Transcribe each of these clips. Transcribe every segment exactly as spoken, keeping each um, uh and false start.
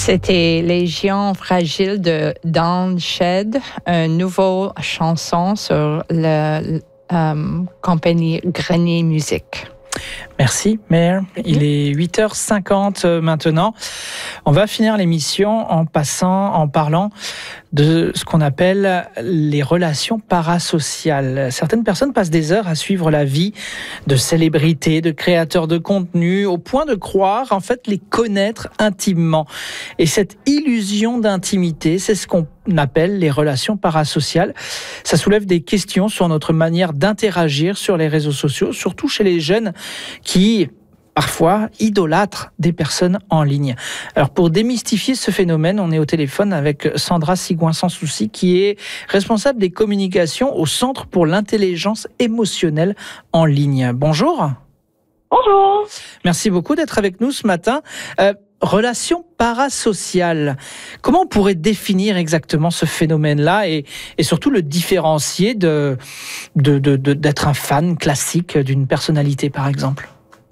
C'était Les Géants fragiles de Dawn Shed, une nouvelle chanson sur la euh, compagnie Grenier Musique. Merci, Mère. Il est huit heures cinquante maintenant. On va finir l'émission en passant, en parlant de ce qu'on appelle les relations parasociales. Certaines personnes passent des heures à suivre la vie de célébrités, de créateurs de contenu, au point de croire, en fait, les connaître intimement. Et cette illusion d'intimité, c'est ce qu'on appelle les relations parasociales. Ça soulève des questions sur notre manière d'interagir sur les réseaux sociaux, surtout chez les jeunes qui parfois idolâtrent des personnes en ligne. Alors pour démystifier ce phénomène, on est au téléphone avec Sandra Sigouin-Sans-Souci, qui est responsable des communications au Centre pour l'intelligence émotionnelle en ligne. Bonjour. Bonjour. Merci beaucoup d'être avec nous ce matin. Euh, Relations parasociales. Comment on pourrait définir exactement ce phénomène-là et, et surtout le différencier de, de, de, de, d'être un fan classique d'une personnalité, par exemple?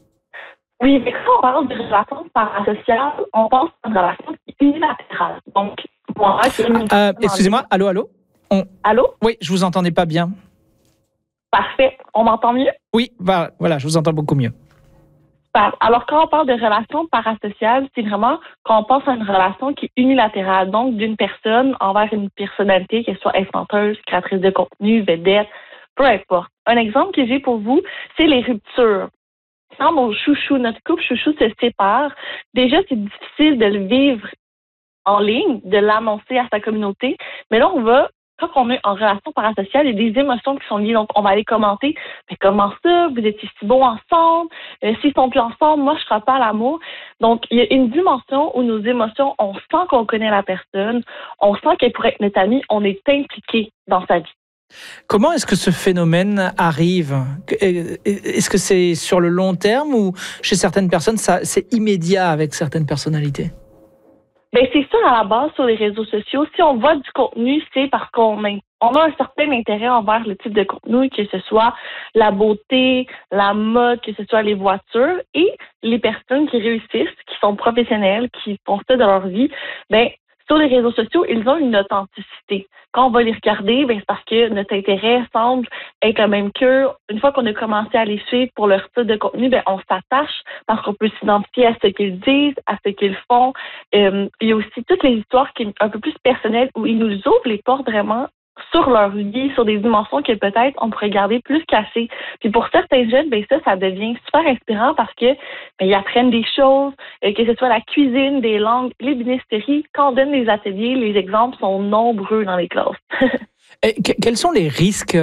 Oui, mais quand on parle de relations parasociales, on pense à une relation qui est unilatérale. Donc, moi, qui est une... euh, excusez-moi, allô, allô? On... Allô? Oui, je vous entendais pas bien. Parfait. On m'entend mieux? Oui, voilà, je vous entends beaucoup mieux. Alors, quand on parle de relations parasociales, c'est vraiment quand on pense à une relation qui est unilatérale, donc d'une personne envers une personnalité, qu'elle soit influenceuse, créatrice de contenu, vedette, peu importe. Un exemple que j'ai pour vous, c'est les ruptures. Quand mon chouchou, notre couple chouchou se sépare, déjà, c'est difficile de le vivre en ligne, de l'annoncer à sa communauté, mais là, on va quand on est en relation parasociale, il y a des émotions qui sont liées. Donc, on va aller commenter, mais comment ça, vous étiez si bons ensemble, euh, s'ils sont plus ensemble, moi, je ne crois pas à l'amour. Donc, il y a une dimension où nos émotions, on sent qu'on connaît la personne, on sent qu'elle pourrait être notre amie, on est impliqué dans sa vie. Comment est-ce que ce phénomène arrive? Est-ce que c'est sur le long terme ou chez certaines personnes, ça, c'est immédiat avec certaines personnalités? Ben c'est ça à la base sur les réseaux sociaux. Si on voit du contenu, c'est parce qu'on a, on a un certain intérêt envers le type de contenu, que ce soit la beauté, la mode, que ce soit les voitures, et les personnes qui réussissent, qui sont professionnelles, qui font ça dans leur vie, ben sur les réseaux sociaux, ils ont une authenticité. Quand on va les regarder, ben, c'est parce que notre intérêt semble être le même qu'eux. Une fois qu'on a commencé à les suivre pour leur style de contenu, ben, on s'attache parce qu'on peut s'identifier à ce qu'ils disent, à ce qu'ils font. Euh, il y a aussi toutes les histoires qui sont un peu plus personnelles où ils nous ouvrent les portes vraiment sur leur vie, sur des dimensions que peut-être on pourrait garder plus cachées. Puis pour certains jeunes, ben ça, ça devient super inspirant parce que ben, ils apprennent des choses, euh, que ce soit la cuisine, des langues, l'ébénisterie. Quand on donne des ateliers, les exemples sont nombreux dans les classes. Et quels sont les risques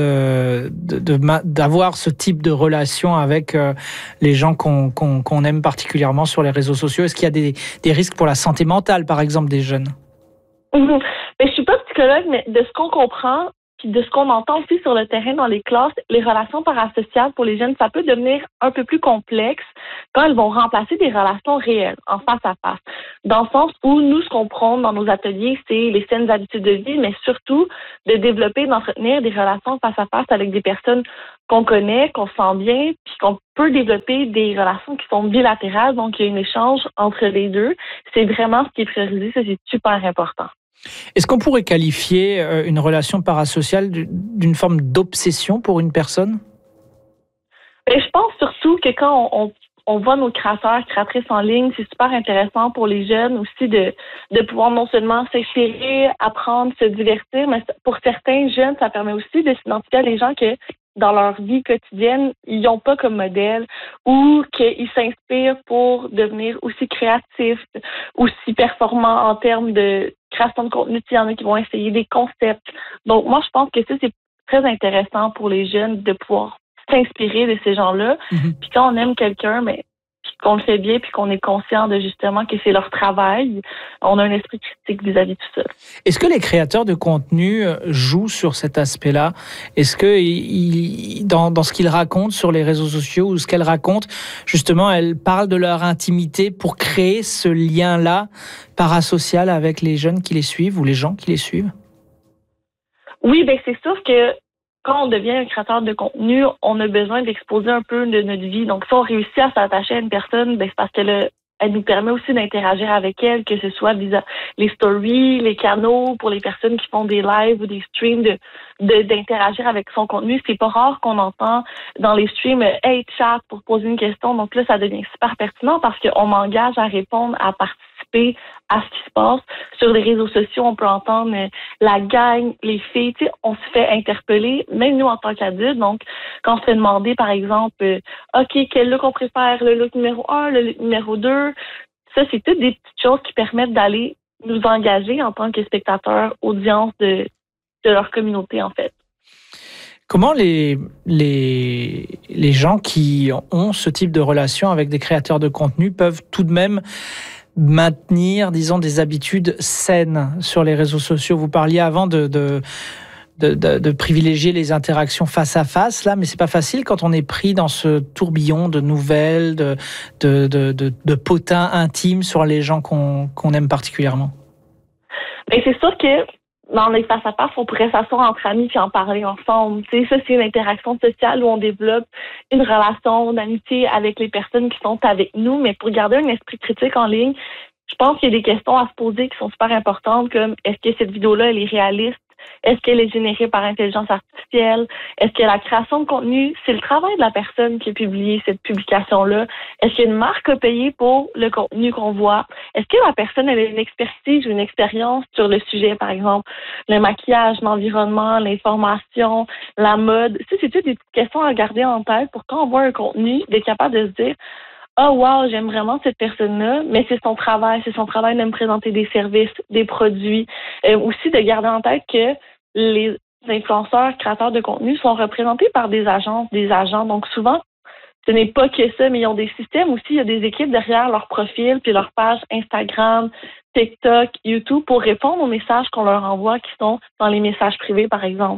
de, de, de, d'avoir ce type de relation avec les gens qu'on, qu'on, qu'on aime particulièrement sur les réseaux sociaux? Est-ce qu'il y a des, des risques pour la santé mentale, par exemple, des jeunes? Mmh. Ben, je suis pas psychologue, mais de ce qu'on comprend, puis de ce qu'on entend aussi sur le terrain dans les classes, les relations parasociales pour les jeunes, ça peut devenir un peu plus complexe quand elles vont remplacer des relations réelles, en face à face. Dans le sens où nous, ce qu'on prône dans nos ateliers, c'est les saines habitudes de vie, mais surtout de développer, d'entretenir des relations face à face avec des personnes qu'on connaît, qu'on sent bien, puis qu'on peut développer des relations qui sont bilatérales, donc il y a un échange entre les deux. C'est vraiment ce qui est priorisé, ça c'est super important. Est-ce qu'on pourrait qualifier une relation parasociale d'une forme d'obsession pour une personne? Et je pense surtout que quand on, on, on voit nos créateurs, créatrices en ligne, c'est super intéressant pour les jeunes aussi de, de pouvoir non seulement s'inspirer, apprendre, se divertir, mais pour certains jeunes, ça permet aussi de s'identifier à des gens que dans leur vie quotidienne, ils n'ont pas comme modèle ou qu'ils s'inspirent pour devenir aussi créatifs, aussi performants en termes de création de contenu. Il y en a qui vont essayer des concepts. Donc, moi, je pense que ça, c'est très intéressant pour les jeunes de pouvoir s'inspirer de ces gens-là. Mm-hmm. Puis quand on aime quelqu'un, mais qu'on le fait bien puis qu'on est conscient de justement que c'est leur travail, on a un esprit critique vis-à-vis de tout ça. Est-ce que les créateurs de contenu jouent sur cet aspect-là? Est-ce que ils, dans, dans ce qu'ils racontent sur les réseaux sociaux ou ce qu'elles racontent, justement, elles parlent de leur intimité pour créer ce lien-là parasocial avec les jeunes qui les suivent ou les gens qui les suivent? Oui, bien c'est sûr que quand on devient un créateur de contenu, on a besoin d'exposer un peu de notre vie. Donc, si on réussit à s'attacher à une personne, ben, c'est parce qu'elle a, elle nous permet aussi d'interagir avec elle, que ce soit via les stories, les canaux pour les personnes qui font des lives ou des streams, de, de d'interagir avec son contenu. C'est pas rare qu'on entend dans les streams « Hey, chat » pour poser une question. Donc là, ça devient super pertinent parce qu'on m'engage à répondre, à participer à ce qui se passe. Sur les réseaux sociaux, on peut entendre la gang, les filles, tu sais, on se fait interpeller, même nous en tant qu'adultes. Donc, quand on se fait demander, par exemple, euh, OK, quel look on préfère, le look numéro un, le look numéro deux, ça, c'est toutes des petites choses qui permettent d'aller nous engager en tant que spectateurs, audience de, de leur communauté, en fait. Comment les, les, les gens qui ont ce type de relation avec des créateurs de contenu peuvent tout de même maintenir, disons, des habitudes saines sur les réseaux sociaux? Vous parliez avant de, de, de, de, de privilégier les interactions face à face, là, mais c'est pas facile quand on est pris dans ce tourbillon de nouvelles, de, de, de, de, de potins intimes sur les gens qu'on, qu'on aime particulièrement. Mais c'est sûr que dans les face-à-face, on pourrait s'asseoir entre amis et en parler ensemble. Tu sais, ça, c'est une interaction sociale où on développe une relation d'amitié avec les personnes qui sont avec nous. Mais pour garder un esprit critique en ligne, je pense qu'il y a des questions à se poser qui sont super importantes, comme est-ce que cette vidéo-là, elle est réaliste? Est-ce qu'elle est générée par intelligence artificielle? Est-ce que la création de contenu, c'est le travail de la personne qui a publié cette publication-là? Est-ce qu'il y a une marque à payer pour le contenu qu'on voit? Est-ce que la personne elle a une expertise ou une expérience sur le sujet, par exemple, le maquillage, l'environnement, l'information, la mode? Ça, c'est toutes des petites questions à garder en tête pour quand on voit un contenu, d'être capable de se dire « Oh wow, j'aime vraiment cette personne-là, mais c'est son travail, c'est son travail de me présenter des services, des produits. Euh, » Aussi de garder en tête que les influenceurs, créateurs de contenu sont représentés par des agences, des agents. Donc souvent, ce n'est pas que ça, mais ils ont des systèmes aussi, il y a des équipes derrière leur profil puis leur page Instagram, TikTok, YouTube pour répondre aux messages qu'on leur envoie qui sont dans les messages privés, par exemple.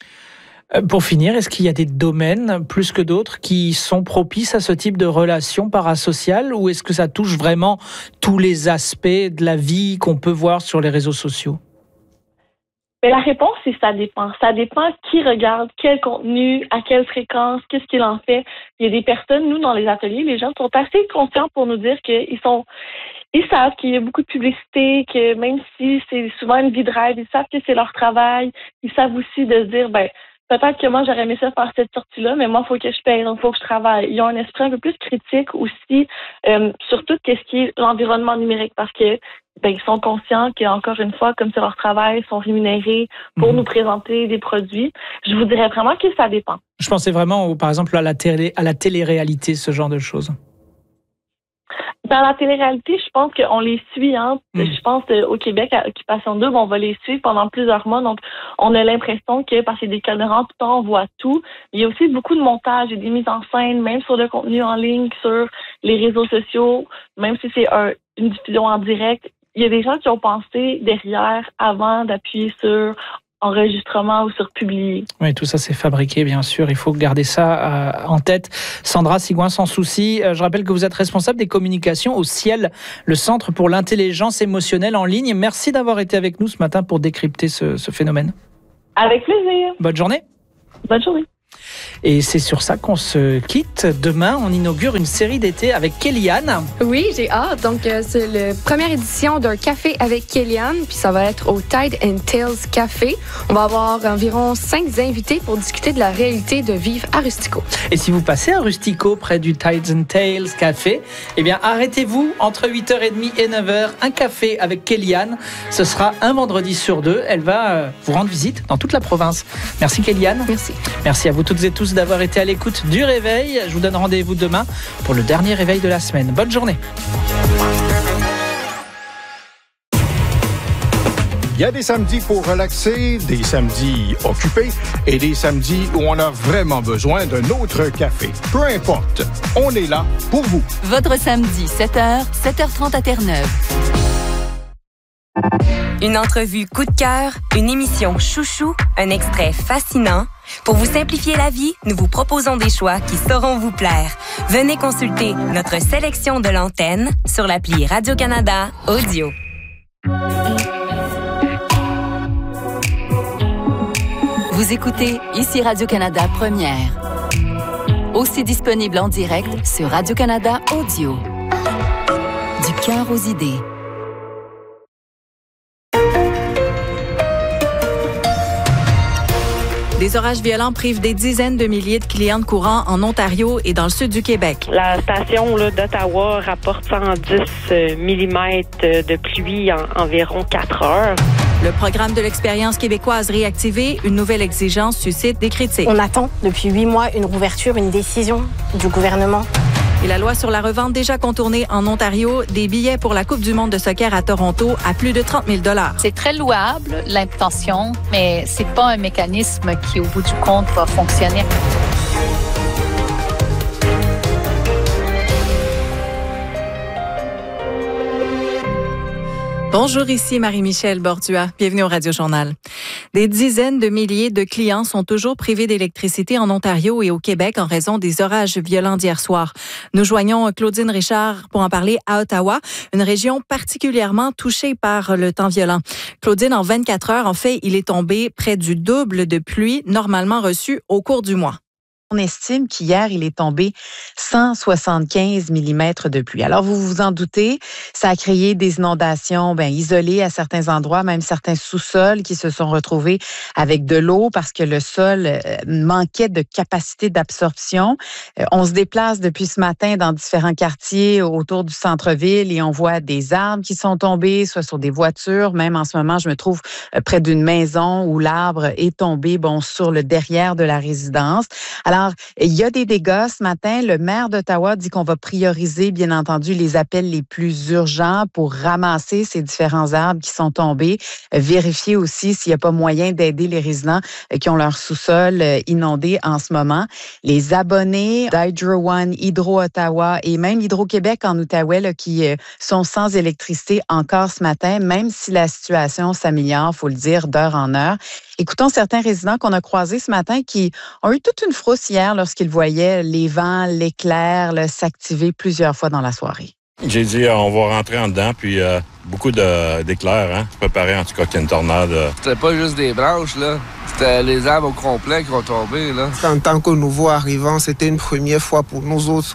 Pour finir, est-ce qu'il y a des domaines plus que d'autres qui sont propices à ce type de relation parasociale ou est-ce que ça touche vraiment tous les aspects de la vie qu'on peut voir sur les réseaux sociaux? Mais la réponse, c'est ça dépend. Ça dépend qui regarde, quel contenu, à quelle fréquence, qu'est-ce qu'il en fait. Il y a des personnes, nous, dans les ateliers, les gens sont assez conscients pour nous dire qu'ils sont... Ils savent qu'il y a beaucoup de publicité, que même si c'est souvent une vie de rêve, ils savent que c'est leur travail. Ils savent aussi de se dire, ben peut-être que moi, j'aurais aimé ça faire cette sortie-là, mais moi, il faut que je paye, donc il faut que je travaille. Ils ont un esprit un peu plus critique aussi, euh, sur tout ce qui est l'environnement numérique, parce que ben, ils sont conscients qu'encore une fois, comme c'est leur travail, ils sont rémunérés pour mmh. nous présenter des produits. Je vous dirais vraiment que ça dépend. Je pensais vraiment, par exemple, à la télé, à la télé-réalité, ce genre de choses. Dans la télé-réalité, je pense qu'on les suit. Hein. Mmh. Je pense euh, au Québec, à Occupation Double, on va les suivre pendant plusieurs mois. Donc, on a l'impression que, parce qu'il y a des caméras tout le temps, on voit tout. Il y a aussi beaucoup de montage et des mises en scène, même sur le contenu en ligne, sur les réseaux sociaux, même si c'est un, une diffusion en direct. Il y a des gens qui ont pensé derrière, avant d'appuyer sur enregistrement ou sur publier. Oui, tout ça c'est fabriqué, bien sûr. Il faut garder ça euh, en tête. Sandra Sigouin, sans souci. Euh, je rappelle que vous êtes responsable des communications au Ciel, le Centre pour l'intelligence émotionnelle en ligne. Merci d'avoir été avec nous ce matin pour décrypter ce, ce phénomène. Avec plaisir. Bonne journée. Bonne journée. Et c'est sur ça qu'on se quitte. Demain, on inaugure une série d'été avec Kellyanne. Oui, j'ai hâte. Donc, euh, c'est la première édition d'un café avec Kellyanne. Puis ça va être au Tide and Tales Café. On va avoir environ cinq invités pour discuter de la réalité de vivre à Rustico. Et si vous passez à Rustico, près du Tide and Tales Café, eh bien, arrêtez-vous entre huit heures trente et neuf heures. Un café avec Kellyanne. Ce sera un vendredi sur deux. Elle va vous rendre visite dans toute la province. Merci Kellyanne. Merci. Merci à vous toutes et tous d'avoir été à l'écoute du réveil. Je vous donne rendez-vous demain pour le dernier réveil de la semaine. Bonne journée. Il y a des samedis pour relaxer, des samedis occupés et des samedis où on a vraiment besoin d'un autre café. Peu importe, on est là pour vous. Votre samedi, sept heures, sept heures trente à Terre-Neuve. Une entrevue coup de cœur, une émission chouchou, un extrait fascinant. Pour vous simplifier la vie, nous vous proposons des choix qui sauront vous plaire. Venez consulter notre sélection de l'antenne sur l'appli Radio-Canada Audio. Vous écoutez ici Radio-Canada Première. Aussi disponible en direct sur Radio-Canada Audio. cœur aux idées. Des orages violents privent des dizaines de milliers de clients de courant en Ontario et dans le sud du Québec. La station là, d'Ottawa rapporte cent dix millimètres de pluie en environ quatre heures. Le programme de l'expérience québécoise réactivé, une nouvelle exigence suscite des critiques. On attend depuis huit mois une rouverture, une décision du gouvernement. Et la loi sur la revente déjà contournée en Ontario, des billets pour la Coupe du monde de soccer à Toronto à plus de trente mille dollars. C'est très louable, l'intention, mais c'est pas un mécanisme qui, au bout du compte, va fonctionner. Bonjour, ici Marie-Michel Bordua. Bienvenue au Radio Journal. Des dizaines de milliers de clients sont toujours privés d'électricité en Ontario et au Québec en raison des orages violents d'hier soir. Nous joignons Claudine Richard pour en parler à Ottawa, une région particulièrement touchée par le temps violent. Claudine, en vingt-quatre heures, en fait, il est tombé près du double de pluie normalement reçue au cours du mois. On estime qu'hier, il est tombé cent soixante-quinze millimètres de pluie. Alors, vous vous en doutez, ça a créé des inondations bien, isolées à certains endroits, même certains sous-sols qui se sont retrouvés avec de l'eau parce que le sol euh, manquait de capacité d'absorption. Euh, on se déplace depuis ce matin dans différents quartiers autour du centre-ville et on voit des arbres qui sont tombés, soit sur des voitures. Même en ce moment, je me trouve euh, près d'une maison où l'arbre est tombé bon, sur le derrière de la résidence. Alors, Alors, il y a des dégâts ce matin. Le maire d'Ottawa dit qu'on va prioriser, bien entendu, les appels les plus urgents pour ramasser ces différents arbres qui sont tombés. Vérifier aussi s'il n'y a pas moyen d'aider les résidents qui ont leur sous-sol inondé en ce moment. Les abonnés d'Hydro One, Hydro-Ottawa et même Hydro-Québec en Outaouais là, qui sont sans électricité encore ce matin, même si la situation s'améliore, il faut le dire, d'heure en heure. Écoutons certains résidents qu'on a croisés ce matin qui ont eu toute une frousse hier lorsqu'ils voyaient les vents, l'éclair là, s'activer plusieurs fois dans la soirée. J'ai dit, euh, on va rentrer en dedans, puis euh, beaucoup de, d'éclairs, hein. Préparer en tout cas qu'il y a une tornade. Euh. C'était pas juste des branches, là. C'était les arbres au complet qui ont tombé, là. En tant que nouveau arrivant, c'était une première fois pour nous autres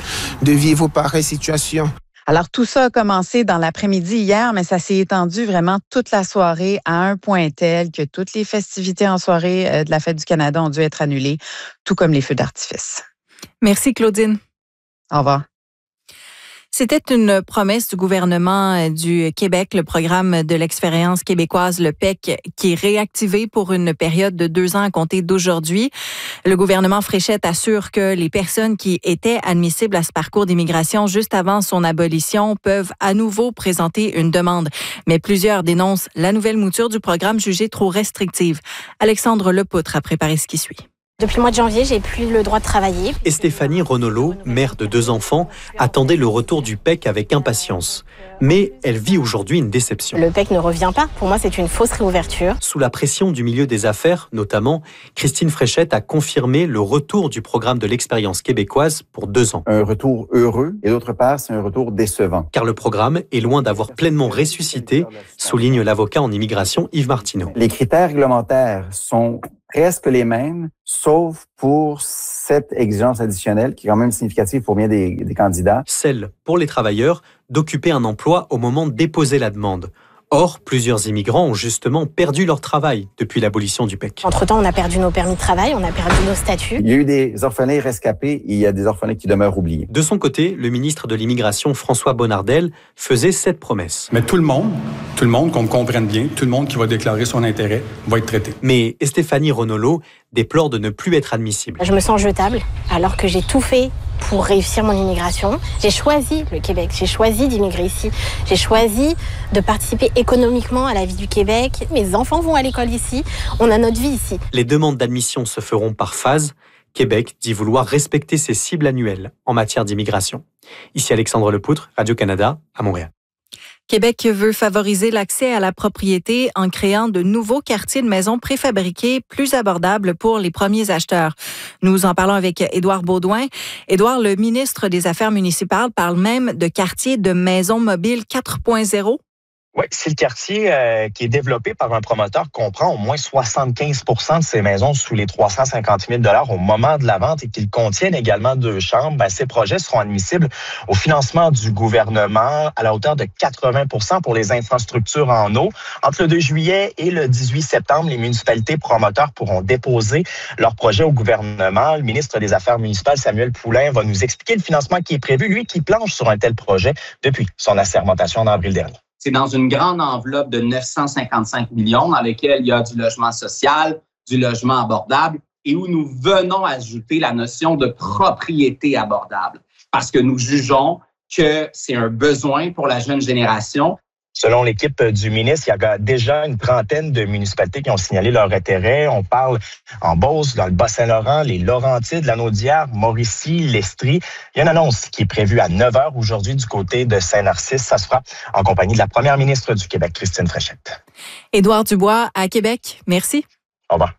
de vivre pareille situation. Alors, tout ça a commencé dans l'après-midi hier, mais ça s'est étendu vraiment toute la soirée à un point tel que toutes les festivités en soirée de la Fête du Canada ont dû être annulées, tout comme les feux d'artifice. Merci, Claudine. Au revoir. C'était une promesse du gouvernement du Québec, le programme de l'expérience québécoise, le P E C, qui est réactivé pour une période de deux ans à compter d'aujourd'hui. Le gouvernement Fréchette assure que les personnes qui étaient admissibles à ce parcours d'immigration juste avant son abolition peuvent à nouveau présenter une demande. Mais plusieurs dénoncent la nouvelle mouture du programme jugée trop restrictive. Alexandre Lepoutre a préparé ce qui suit. Depuis le mois de janvier, j'ai plus le droit de travailler. Et Stéphanie Renolo, mère de deux enfants, attendait le retour du P E C avec impatience. Mais elle vit aujourd'hui une déception. Le P E C ne revient pas. Pour moi, c'est une fausse réouverture. Sous la pression du milieu des affaires, notamment, Christine Fréchette a confirmé le retour du programme de l'expérience québécoise pour deux ans. Un retour heureux et d'autre part, c'est un retour décevant. Car le programme est loin d'avoir pleinement ressuscité, souligne l'avocat en immigration Yves Martineau. Les critères réglementaires sont presque les mêmes, sauf pour cette exigence additionnelle qui est quand même significative pour bien des, des candidats. Celle, pour les travailleurs, d'occuper un emploi au moment de déposer la demande. Or, plusieurs immigrants ont justement perdu leur travail depuis l'abolition du P E C. Entre-temps, on a perdu nos permis de travail, on a perdu nos statuts. Il y a eu des orphelins rescapés et il y a des orphelins qui demeurent oubliés. De son côté, le ministre de l'Immigration, François Bonnardel, faisait cette promesse. Mais tout le monde, tout le monde, qu'on me comprenne bien, tout le monde qui va déclarer son intérêt va être traité. Mais Stéphanie Renolo déplore de ne plus être admissible. Je me sens jetable alors que j'ai tout fait pour réussir mon immigration. J'ai choisi le Québec, j'ai choisi d'immigrer ici, j'ai choisi de participer économiquement à la vie du Québec. Mes enfants vont à l'école ici, on a notre vie ici. Les demandes d'admission se feront par phase. Québec dit vouloir respecter ses cibles annuelles en matière d'immigration. Ici Alexandre Lepoutre, Radio-Canada, à Montréal. Québec veut favoriser l'accès à la propriété en créant de nouveaux quartiers de maisons préfabriquées plus abordables pour les premiers acheteurs. Nous en parlons avec Édouard Baudouin. Édouard, le ministre des Affaires municipales, parle même de quartiers de maisons mobiles quatre point zéro. Oui, c'est le quartier euh, qui est développé par un promoteur comprend au moins soixante-quinze pour cent de ses maisons sous les trois cent cinquante mille dollars au moment de la vente et qu'il contiennent également deux chambres. Ben, ces projets seront admissibles au financement du gouvernement à la hauteur de quatre-vingts pour cent pour les infrastructures en eau. Entre le deux juillet et le dix-huit septembre, les municipalités promoteurs pourront déposer leur projet au gouvernement. Le ministre des Affaires municipales, Samuel Poulin, va nous expliquer le financement qui est prévu, lui qui planche sur un tel projet depuis son assermentation en avril dernier. C'est dans une grande enveloppe de neuf cent cinquante-cinq millions dans laquelle il y a du logement social, du logement abordable et où nous venons ajouter la notion de propriété abordable parce que nous jugeons que c'est un besoin pour la jeune génération. Selon l'équipe du ministre, il y a déjà une trentaine de municipalités qui ont signalé leur intérêt. On parle en Beauce, dans le Bas-Saint-Laurent, les Laurentides, la Naudière, Mauricie, l'Estrie. Il y a une annonce qui est prévue à neuf heures aujourd'hui du côté de Saint-Narcisse. Ça se fera en compagnie de la première ministre du Québec, Christine Fréchette. Édouard Dubois à Québec. Merci. Au revoir.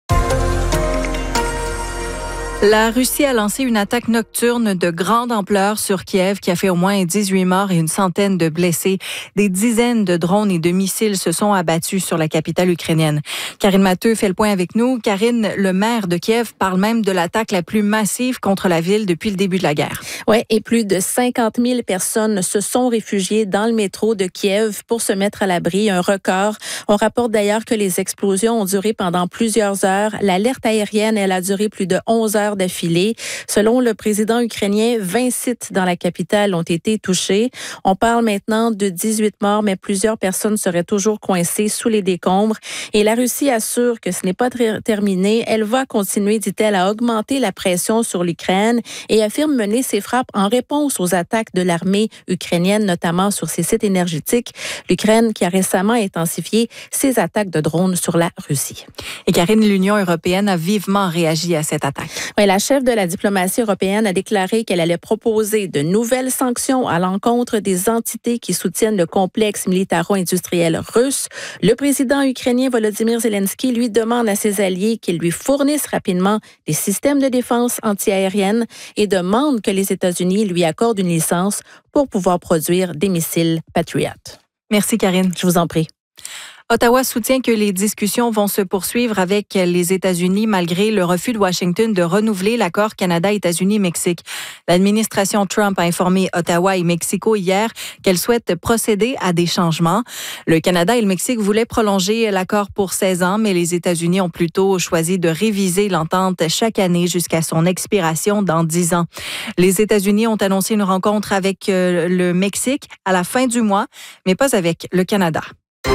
La Russie a lancé une attaque nocturne de grande ampleur sur Kiev qui a fait au moins dix-huit morts et une centaine de blessés. Des dizaines de drones et de missiles se sont abattus sur la capitale ukrainienne. Karine Matteux fait le point avec nous. Karine, le maire de Kiev parle même de l'attaque la plus massive contre la ville depuis le début de la guerre. Oui, et plus de cinquante mille personnes se sont réfugiées dans le métro de Kiev pour se mettre à l'abri, un record. On rapporte d'ailleurs que les explosions ont duré pendant plusieurs heures. L'alerte aérienne, elle a duré plus de onze heures d'affilée. Selon le président ukrainien, vingt sites dans la capitale ont été touchés. On parle maintenant de dix-huit morts, mais plusieurs personnes seraient toujours coincées sous les décombres. Et la Russie assure que ce n'est pas terminé. Elle va continuer, dit-elle, à augmenter la pression sur l'Ukraine et affirme mener ses frappes en réponse aux attaques de l'armée ukrainienne, notamment sur ses sites énergétiques. L'Ukraine qui a récemment intensifié ses attaques de drones sur la Russie. Et Karine, l'Union européenne a vivement réagi à cette attaque. Oui, la chef de la diplomatie européenne a déclaré qu'elle allait proposer de nouvelles sanctions à l'encontre des entités qui soutiennent le complexe militaro-industriel russe. Le président ukrainien Volodymyr Zelensky lui demande à ses alliés qu'ils lui fournissent rapidement des systèmes de défense antiaérienne et demande que les États-Unis lui accordent une licence pour pouvoir produire des missiles Patriot. Merci Karine. Je vous en prie. Ottawa soutient que les discussions vont se poursuivre avec les États-Unis malgré le refus de Washington de renouveler l'accord Canada-États-Unis-Mexique. L'administration Trump a informé Ottawa et Mexico hier qu'elle souhaite procéder à des changements. Le Canada et le Mexique voulaient prolonger l'accord pour seize ans, mais les États-Unis ont plutôt choisi de réviser l'entente chaque année jusqu'à son expiration dans dix ans. Les États-Unis ont annoncé une rencontre avec le Mexique à la fin du mois, mais pas avec le Canada.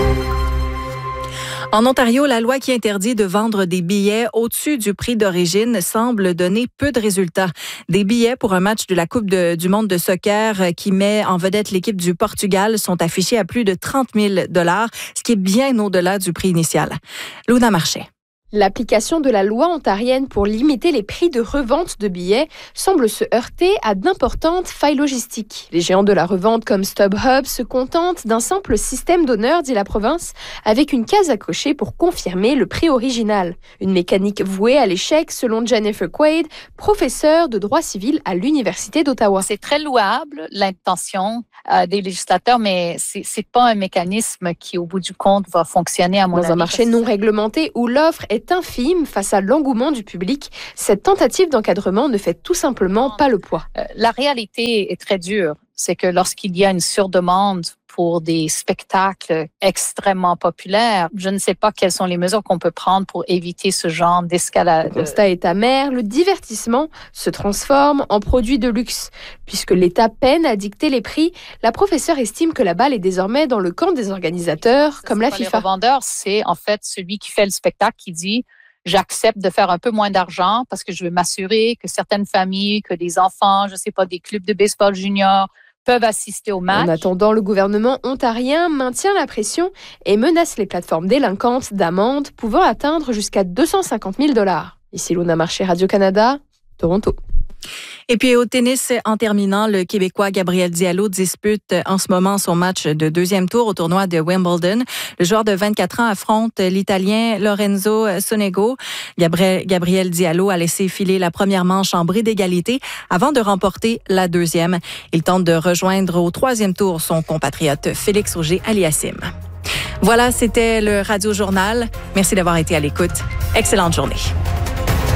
En Ontario, la loi qui interdit de vendre des billets au-dessus du prix d'origine semble donner peu de résultats. Des billets pour un match de la Coupe de, du monde de soccer qui met en vedette l'équipe du Portugal sont affichés à plus de trente mille dollars, ce qui est bien au-delà du prix initial. Luna Marchais. L'application de la loi ontarienne pour limiter les prix de revente de billets semble se heurter à d'importantes failles logistiques. Les géants de la revente comme StubHub se contentent d'un simple système d'honneur, dit la province, avec une case à cocher pour confirmer le prix original. Une mécanique vouée à l'échec, selon Jennifer Quaid, professeure de droit civil à l'Université d'Ottawa. C'est très louable, l'intention euh, des législateurs, mais c'est, c'est pas un mécanisme qui, au bout du compte, va fonctionner à mon avis. Dans un marché non réglementé où l'offre est infime face à l'engouement du public, cette tentative d'encadrement ne fait tout simplement pas le poids. Euh, la réalité est très dure. C'est que lorsqu'il y a une surdemande pour des spectacles extrêmement populaires, je ne sais pas quelles sont les mesures qu'on peut prendre pour éviter ce genre d'escalade. Le constat est amer, le divertissement se transforme en produit de luxe. Puisque l'État peine à dicter les prix, la professeure estime que la balle est désormais dans le camp des organisateurs, comme la FIFA. Le revendeur, c'est en fait celui qui fait le spectacle qui dit « j'accepte de faire un peu moins d'argent parce que je veux m'assurer que certaines familles, que des enfants, je ne sais pas, des clubs de baseball junior peuvent assister au match. » En attendant, le gouvernement ontarien maintient la pression et menace les plateformes délinquantes d'amendes pouvant atteindre jusqu'à deux cent cinquante mille dollars. Ici Luna Marchais, Radio-Canada, Toronto. Et puis au tennis, en terminant, le Québécois Gabriel Diallo dispute en ce moment son match de deuxième tour au tournoi de Wimbledon. Le joueur de vingt-quatre ans affronte l'Italien Lorenzo Sonego. Gabriel, Gabriel Diallo a laissé filer la première manche en bris d'égalité avant de remporter la deuxième. Il tente de rejoindre au troisième tour son compatriote Félix Auger-Aliassime. Voilà, c'était le Radio Journal. Merci d'avoir été à l'écoute. Excellente journée.